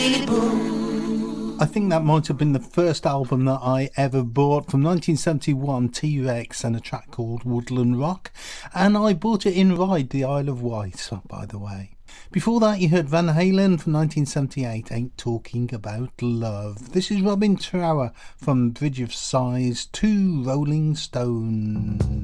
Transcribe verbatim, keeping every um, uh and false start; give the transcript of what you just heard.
I think that might have been the first album that I ever bought, from nineteen seventy-one, T-Rex, and a track called Woodland Rock, and I bought it in Ryde, the Isle of Wight, by the way. Before that you heard Van Halen from nineteen seventy-eight, Ain't Talking About Love. This is Robin Trower from Bridge of Sighs to Rolling Stone.